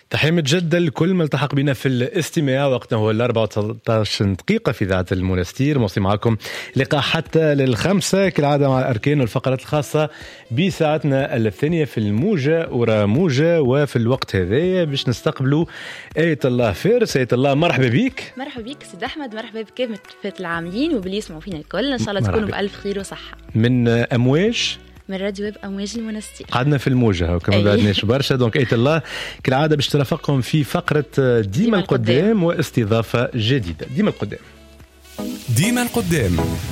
تحية متجدة لكل ما التحق بنا في الاستماع. وقتنا هو 14 دقيقة في إذاعة المنستير. موصي معكم لقاء حتى للخمسة كالعادة مع الأركان والفقرات الخاصة بساعتنا الثانية في الموجة ورا موجة. وفي الوقت هذا باش نستقبلوا آية الله فارس. آية الله مرحبا بيك. مرحبا بيك سيد أحمد، مرحبا بكافة العاملين وباللي يسمعوا فينا الكل. إن شاء الله تكونوا بألف خير وصحة. من أمواج من راديو ويب أمواج المنستير. قعدنا في الموجة وكما بعدناش برشا. دونك آية الله كالعادة باش ترافقكم في فقرة ديما القدام واستضافة جديدة. ديما القدام. ديما القدام.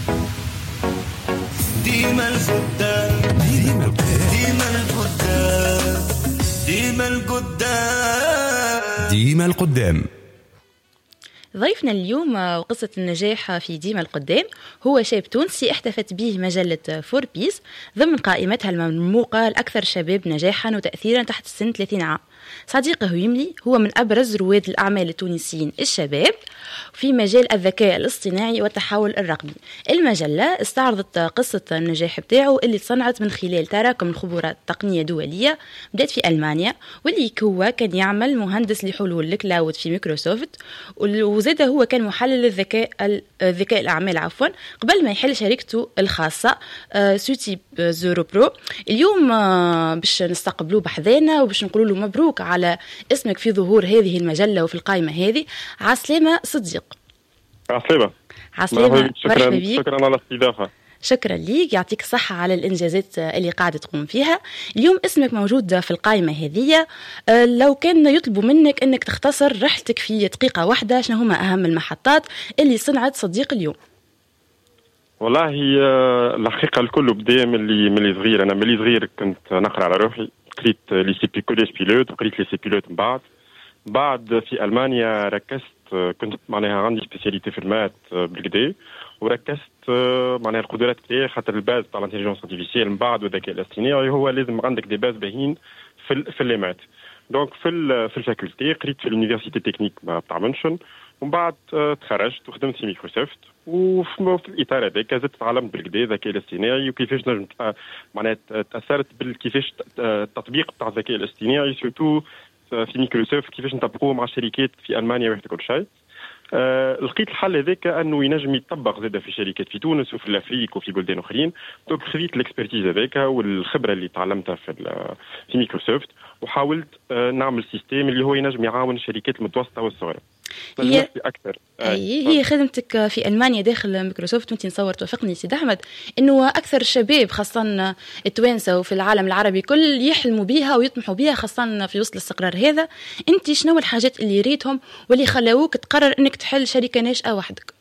ديما القدام. ديما القدام. ديما القدام. ديما القدام. ضيفنا اليوم وقصة النجاح في ديما القدام هو شاب تونسي احتفت به مجلة فوربيس ضمن قائمتها المرموقة الأكثر شباب نجاحا وتأثيرا تحت السن 30 عام. صديقه يملي هو من أبرز رواد الأعمال التونسيين الشباب في مجال الذكاء الاصطناعي والتحول الرقمي. المجلة استعرضت قصة النجاح بتاعه اللي تصنعت من خلال تراكم الخبرات التقنية دولية بدأت في ألمانيا، واللي هو كان يعمل مهندس لحلول الكلاود في مايكروسوفت، وزاد هو كان محلل الذكاء الأعمال قبل ما يحل شركته الخاصة سوتي زورو برو. اليوم باش نستقبلوه بحذانا وباش نقول له مبروك على اسمك في ظهور هذه المجلة وفي القائمة هذه. عسلامة صديق. عسلامة. مرحبا بيك. شكرا على الاستضافة. شكرا ليك، يعطيك الصحة على الإنجازات اللي قاعدة تقوم فيها. اليوم اسمك موجود في القائمة هذه. لو كان يطلبوا منك أنك تختصر رحلتك في دقيقة واحدة، شنو هما أهم المحطات اللي صنعت صديق اليوم؟ والله الحقيقة الكل بدأ من صغير. أنا من صغير كنت نقرأ على روحي، قريت ليسي كوليج بيلوت وقريت ليسي بيلوت من بعد في ألمانيا ركزت، كنت معناها عندي سبيسياليتي في المات بالكدا، وركزت معناها القدرات تاعي خاطر الباز تاع الانتيليجنس ارتيفيسيال من بعد والذكاء الاصطناعي هو لازم عندك دي باز باهين في المات. دونك في الفاكولتي قريت في اليونيفرسيتي تكنيك تاع منشن، ومن بعد تخرجت وخدمت في مايكروسوفت، وفي الاطار هذاك زدت تعلمت بالكدا الذكاء الاصطناعي وكيفاش نجم معناها تاثرت بالكيفاش التطبيق تاع الذكاء الاصطناعي سورتو في مايكروسوفت كيفاش نطبقوه مع الشركات في المانيا وحده كل شيء. لقيت الحل هذاك انه ينجم يطبق زاده في شركات في تونس وفي الافريق وفي بلدان اخرين. دونك خذيت الاكسبرتيز هذاك والخبره اللي تعلمتها في مايكروسوفت، وحاولت نعمل سيستم اللي هو ينجم يعاون الشركات المتوسطه والصغيره. هي اكثر هي خدمتك في المانيا داخل مايكروسوفت، وانت نصور توافقني سيد احمد انه اكثر الشباب خاصه التوانسه وفي العالم العربي كل يحلموا بها ويطمحوا بها، خاصه في وسط الاستقرار هذا. انت شنو الحاجات اللي ريتهم واللي خلوك تقرر انك تحل شركه ناشئه وحدك؟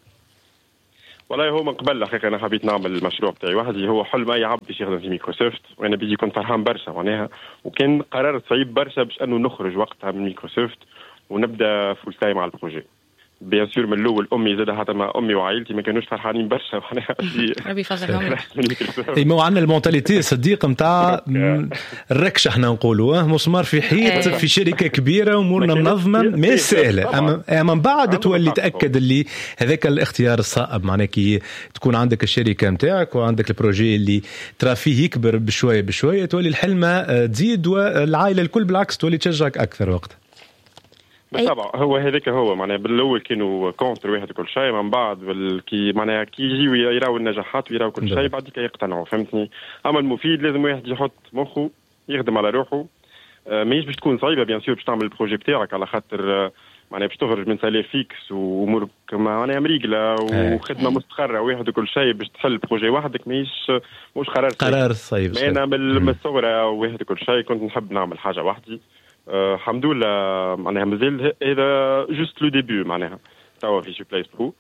والله هو من قبل الحقيقه انا حبيت نعمل المشروع بتاعي وحدي، هو حلم اي عبد باش يخدم في مايكروسوفت، وانا بيجي كنت فرحان برشا معناها، وكان قرار صعيب برشا باش انه نخرج وقتها من مايكروسوفت ونبدا فول تايم على البروجي. بيان سور من الاول امي زاد حتى مع امي وعائلتي ما كانوش فرحانين برشا معناها ربي يفضلهم. اي مو عندنا المونتاليتي صديق نتاع الركشه احنا نقولوا مسمار في حيط في شركه كبيره وامورنا منظمه ما سهله، اما من بعد تولي تاكد اللي هذاك الاختيار الصائب معناه كي تكون عندك الشركه نتاعك وعندك البروجي اللي ترى فيه يكبر بشويه بشويه تولي الحلمه تزيد والعائله الكل بالعكس تولي تشجعك اكثر وقتها. بالطبع هو هذاك هو معناها بالاول كانوا كونتر واحد كل شيء، من بعد كي معناها كي يجيو يراو النجاحات ويراو كل شيء بعد كي يقتنعوا، فهمتني. اما المفيد لازم واحد يحط مخه يخدم على روحه. ماهيش باش تكون صعيبه بيان سور باش تعمل البروجي بتاعك على خاطر معناها باش تخرج من سالير فيكس وامورك معناها مريقله وخدمه مستقره واحد وكل شيء باش تحل بروجي وحدك مش قرار صعيب. انا من الصغر واحد كل شيء كنت نحب نعمل حاجه وحدي. الحمد لله معناها مازال هذا جوست لو ديبيو معناها توا في سوبلايس برو.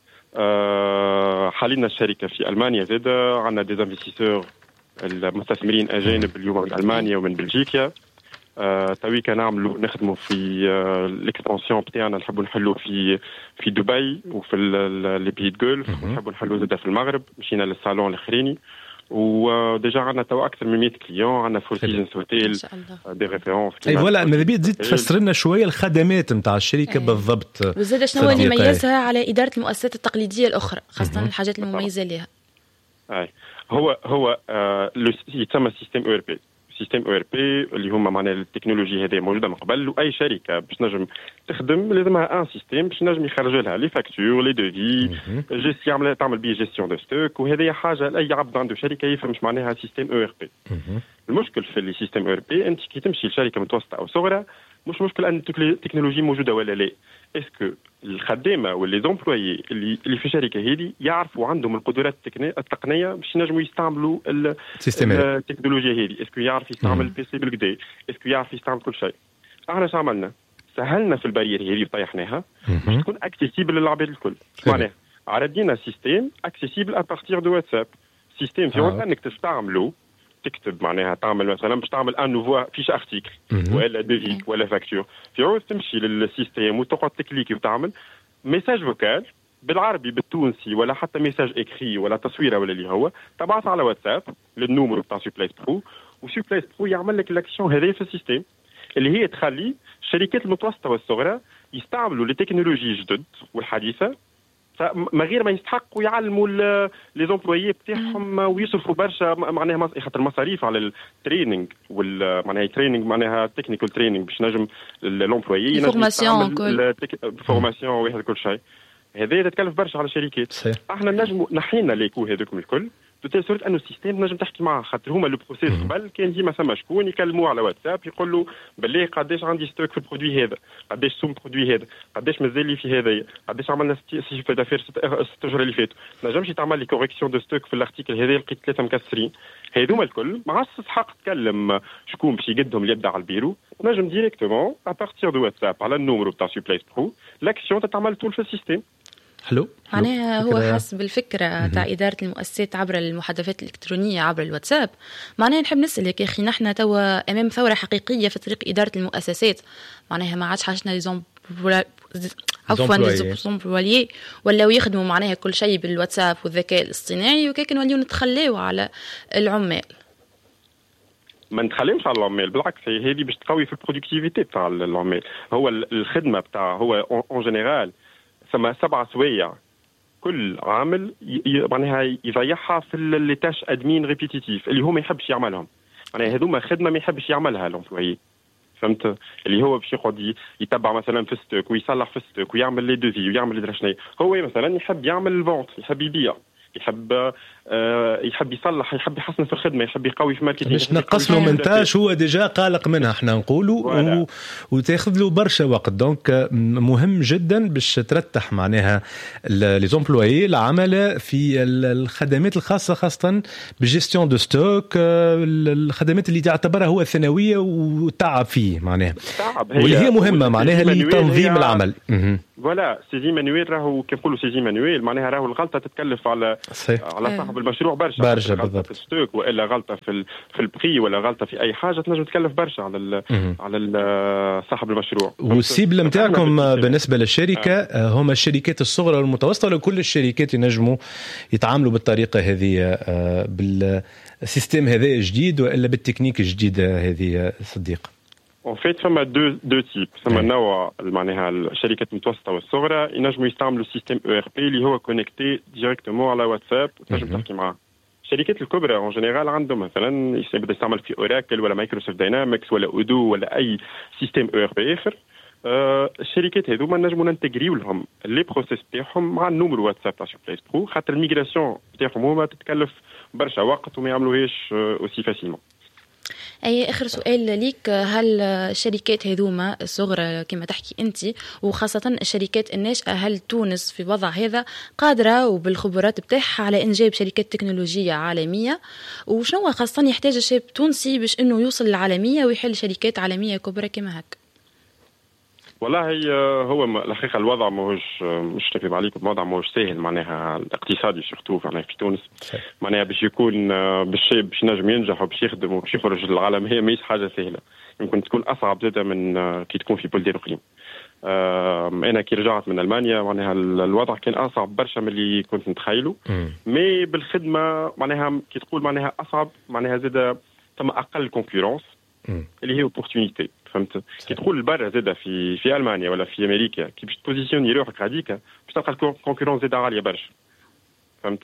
حاليا الشركه في المانيا زاد عندنا دي انفستيسور المستثمرين اجانب اليوم من المانيا ومن بلجيكا. توي كنعملوا نخدموا في الاكسبانسيون بتاعنا، نحبوا نحلوا في دبي وفي لي بيي دغولف، نحبوا نحلوا زاد في المغرب. مشينا للصالون الاخراني وديجا عندنا تو اكثر من 100 كليون، عندنا فور سيزونز هوتيل دي ريفيرونس. اي فوالا ماذا بيا تزيد تفسر لنا شويه الخدمات نتاع الشركه بالضبط، وزاد شنو اللي يميزها على اداره المؤسسات التقليديه الاخرى، خاصه الحاجات المميزه لها. هو يتسمى سيستم او ار بي. سيستم او ار بي اللي هما معناها التكنولوجي هذه موجوده من قبل، واي شركه باش نجم تخدم لازمها ان سيستم باش نجم يخرج لها لي فاكتور لي دوفي جيستيون، تعمل بيه جيستيون دو ستوك، وهذه حاجه لاي عبد عنده شركه يفهمش معناها سيستم او ار بي. المشكل في اللي سيستم او ار بي انت كي تمشي لشركه متوسطه او صغرى مش مشكل ان التكنولوجي موجوده ولا لا، اسكو الخدامه واللي زومبلويي اللي في الشركه هذه يعرفوا عندهم القدرات التقنيه باش ينجموا يستعملوا التكنولوجيا هذه، اسكو يعرف يستعمل البي سي بالكدا، اسكو يعرف يستعمل كل شيء. احنا شو عملنا؟ سهلنا في البارير هذه وطيحناها باش تكون اكسيسيبل للعباد الكل. معناها عرضنا سيستم اكسيسيبل ابارتير دو واتساب، سيستم في وقت انك تستعمله تكتب معناها تعمل مثلا باش تعمل ان نوفو فيش ارتيكل ولا ديفي ولا فاكتور، في عوض تمشي للسيستم وتقعد تكليكي وتعمل ميساج فوكال بالعربي بالتونسي ولا حتى ميساج اكري ولا تصويره ولا اللي هو تبعث على واتساب للنومر بتاع سوبلايس برو، وسوبلايس برو يعمل لك الاكسيون هذه في السيستم اللي هي تخلي الشركات المتوسطه والصغرى يستعملوا التكنولوجي الجدد والحديثه ما غير ما يستحقوا يعلموا لي زومبلويي بتاعهم ويصرفوا برشا معناها خاطر مصاريف على التريننج معناها تريننج معناها تكنيكال تريننج باش نجم لومبلويي ينجم فورماسيون وهذا كل شيء، هذا تتكلف برشا على الشركات. احنا نجموا نحينا ليكو هذوكم الكل بتاع صورة انه السيستم نجم تحكي معاه، خاطر هما لو بروسيس قبل كان ديما ثم شكون يكلموه على واتساب يقول له بالله قداش عندي ستوك في البرودوي هذا، قداش سوم البرودوي هذا، قداش مازال لي في هذايا، قداش عملنا سيف دافير 6 اشهر اللي فاتوا، نجمش تعمل لي كوريكسيون دو ستوك في الارتيكل هذا لقيت 3 مكسرين، هذوما الكل ما عادش تحق تكلم شكون باش يقدهم اللي يبدا على البيرو، نجم ديريكتومون ابارتير دو واتساب على النومرو تاع سوبلايس برو لاكسيون تتعمل طول في السيستم. حلو. معناها هو حسب الفكرة تاع إدارة المؤسسات عبر المحادثات الإلكترونية عبر الواتساب. معناها نحب نسألك يا أخي، نحن توا أمام ثورة حقيقية في طريق إدارة المؤسسات، معناها ما عادش حاجنا ليزومبلويي ولاو يخدموا معناها كل شيء بالواتساب والذكاء الاصطناعي، وكيك نوليو نتخلاو على العمال. ما نتخلمش على العمال، بالعكس هذه باش تقوي في البرودكتيفيتي تاع العمال. هو الخدمة بتاع هو اون جينيرال ثم 7 سوايع كل عامل معناها يضيعها في لي تاش ادمين ريبيتيتيف اللي هو ما يحبش يعملهم، معناها هذوما خدمه ما يحبش يعملها الامبلويي، فهمت؟ اللي هو باش يقعد يتبع مثلا في الستوك ويصلح في الستوك ويعمل لي دوفي ويعمل لي شنو، هو مثلا يحب يعمل الفونت، يحب يبيع، يحب يصلح، يحب يحسن في الخدمه، يحب يقوي في الماركتينغ، باش نقص له منتاج هو ديجا قلق منها احنا نقولوا وتاخذ له برشا وقت. دونك مهم جدا باش ترتح معناها لي زومبلويي العمل في الخدمات الخاصه، خاصه بالجيستيون دو ستوك، الخدمات اللي تعتبرها هو ثانويه وتعب فيه معناها، واللي هي مهمه معناها لتنظيم العمل. فوالا سيزي مانويل راهو كيف نقولوا سيزي مانويل معناها راهو الغلطه تتكلف على صاحب المشروع برشا بالضبط، في الستوك والا غلطه في البري ولا غلطه في اي حاجه تنجم تكلف برشا على صاحب المشروع. والسيبل نتاعكم بالنسبه للشركه هما الشركات الصغرى والمتوسطه ولا كل الشركات ينجموا يتعاملوا بالطريقه هذه بالسيستم هذا جديد والا بالتكنيك الجديد هذه صديق؟ En fait, فما دو تيب، فما نوع معناها الشركات المتوسطة والصغرى ينجموا يستعملوا السيستم ERP اللي هو كونكتي ديريكتومون على واتساب وتنجم تحكي معاه. الشركات الكبرى اون جينيرال عندهم مثلا يبدا يستعمل في اوراكل ولا مايكروسوفت داينامكس ولا اودو ولا اي سيستم ERP اخر. الشركات هذوما نجموا ننتجريو لهم لي بروسيس تاعهم مع النومرو واتساب تاع سوبلايس برو، خاطر الميغراسيون تاعهم هما تتكلف برشا وقت وما يعملوهاش اوسي فاسيلمون. أي آخر سؤال ليك، هل الشركات هذوما الصغرى كما تحكي أنت وخاصة الشركات الناشئة، هل تونس في وضع هذا قادرة وبالخبرات بتاعها على إنجاب شركات تكنولوجية عالمية؟ وشنو خاصة يحتاج الشاب التونسي باش إنه يوصل للعالمية ويحل شركات عالمية كبرى كما هك؟ والله هو الحقيقه الوضع مش تكذب عليكم، الوضع ماهوش سهل معناها الاقتصادي سورتو معناها في تونس، معناها باش يكون باش نجم ينجح وباش يخدم وباش يخرج للعالم هي ماهيش حاجه سهله، يمكن تكون اصعب زاده من كي تكون في بلدان اخرين. انا كي رجعت من المانيا معناها الوضع كان اصعب برشا من اللي كنت نتخيله، مي بالخدمه معناها كي تقول معناها اصعب معناها زاده ثم اقل كونكورونس اللي هي اوبورتونيتي، فهمت؟ كي تدخل برا زاده في المانيا ولا في امريكا كي باش تبوزيسيوني روحك هذيك باش تلقى الكونكورونس زاده عاليه برشا، فهمت؟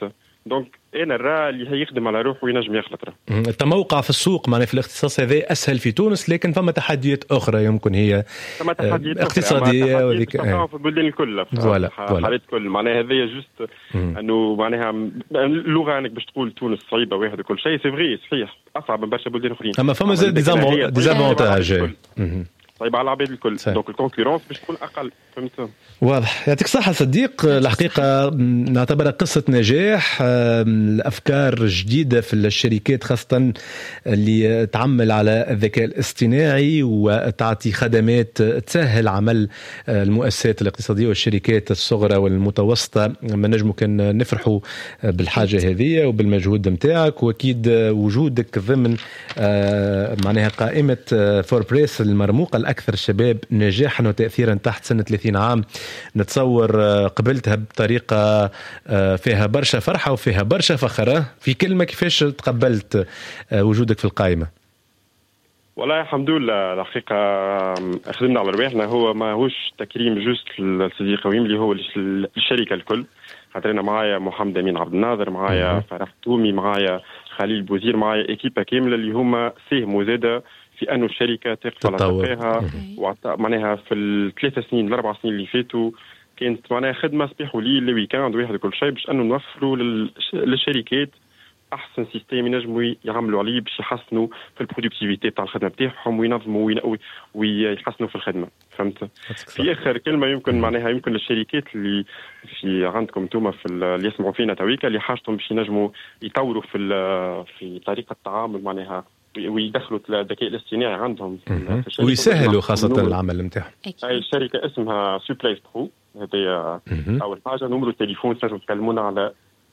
دونك انا نرى اللي هيخدم على روحه وينجم يخلط راه. التموقع في السوق معناها في الاختصاص هذا اسهل في تونس، لكن فما تحديات اخرى يمكن هي اقتصاديه وذيك في البلدان الكل فوالا حالات الكل معناها هذايا جوست انه معناها اللغه انك باش تقول تونس صعيبه واحد وكل شيء سي فري صحيح اصعب من برشا بلدان اخرين، اما فما زاد ديزافونتاج طيب على العباد الكل، دونك الكونكورونس باش تكون اقل. فهمت؟ واضح. يعطيك الصحة صديق. الحقيقة نعتبرها قصة نجاح، الأفكار جديدة في الشركات خاصة اللي تعمل على الذكاء الاصطناعي وتعطي خدمات تسهل عمل المؤسسات الاقتصادية والشركات الصغرى والمتوسطة. ما نجمو كان نفرحوا بالحاجة هذه وبالمجهود متاعك، وأكيد وجودك ضمن معناها قائمة فوربريس المرموقة الأكثر الشباب نجاحا وتأثيرا تحت سن 30 عام. نتصور قبلتها بطريقة فيها برشا فرحة وفيها برشا فخرة. في كلمة كيفاش تقبلت وجودك في القائمة؟ والله الحمد لله. الحقيقة خدمنا على رواحنا، هو ما هوش تكريم جوست للسيدي قويم اللي هو الشركة الكل. خاطرنا معايا محمد أمين عبد الناظر، معايا فرح تومي، معايا خليل بوزير، معايا إكيبا كاملة اللي هما ساهموا زادة في أنه الشركة تقف على ساقيها. معناها في الثلاث سنين الأربع سنين اللي فاتوا كانت معناها خدمة صباح وليل الويكاند واحد كل شيء باش أنه نوفروا للشركات أحسن سيستم ينجموا يعملوا عليه باش يحسنوا في البرودكتيفيتي تاع الخدمة بتاعهم وينظموا ويحسنوا في الخدمة. فهمت؟ في آخر كلمة يمكن معناها يمكن للشركات اللي في عندكم انتم في اللي يسمعوا فينا تويكا اللي حاجتهم باش ينجموا يطوروا في طريقة التعامل معناها ويدخلوا الذكاء الاصطناعي عندهم ويسهلوا خاصة العمل نتاعهم. هاي الشركة اسمها سوبلايس برو، هذه أول حاجة. نمرو التليفون تنجموا تكلمونا على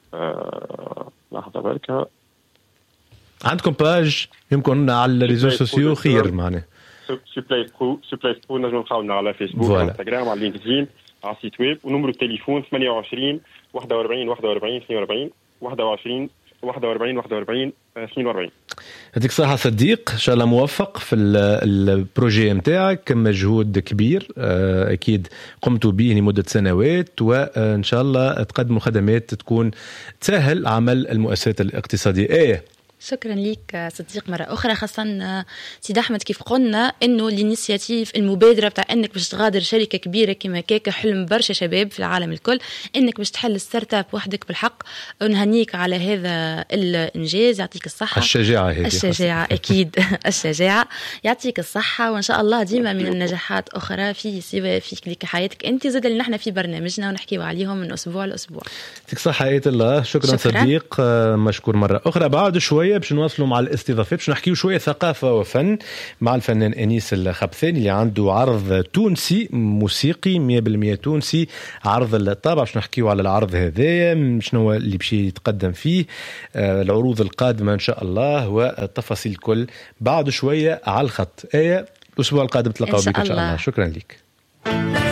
لحظة بركة. عندكم باج يمكن على الريزو سوسيو خير معناه سوبلايس برو نجموا نلقاونا على فيسبوك على انستغرام على لينكدين على السيت ويب. ونمرو التليفون 28 41 41 42 21 41 41 42. يعطيك الصحة صديق، إن شاء الله موفق في البروجي متاعك، مجهود كبير أكيد قمتوا به لمدة سنوات، وإن شاء الله تقدموا خدمات تكون تسهل عمل المؤسسات الاقتصادية. شكرا لك صديق مرة أخرى، خاصة سيد أحمد كيف قلنا إنه الانيسياتيف المبادرة بتاع إنك باش تغادر شركة كبيرة كما كيك حلم برشا شباب في العالم الكل، إنك باش تحل الستارت اب وحدك بالحق. نهنيك على هذا الإنجاز، يعطيك الصحة. الشجاعة هذه، الشجاعة أكيد الشجاعة. يعطيك الصحة وإن شاء الله ديما من النجاحات أخرى في لك حياتك أنت زاد اللي نحن في برنامجنا ونحكيو عليهم من أسبوع لأسبوع. يعطيك الصحة آية الله. شكرا صديق، مشكور مرة أخرى. بعد شوية باش نواصلوا مع الاستضافات، باش نحكيو شويه ثقافه وفن مع الفنان انيس الخبثاني اللي عنده عرض تونسي موسيقي 100% تونسي، عرض الطابع. باش نحكيو على العرض هذايا شنو اللي باش يتقدم فيه، العروض القادمه ان شاء الله والتفاصيل الكل بعد شويه على الخط. الاسبوع القادم تلقاو بك ان شاء الله. شكرا لك.